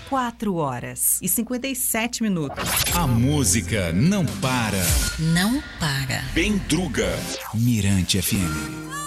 4h57. A música não para. Não para. Bem Druga. Mirante FM.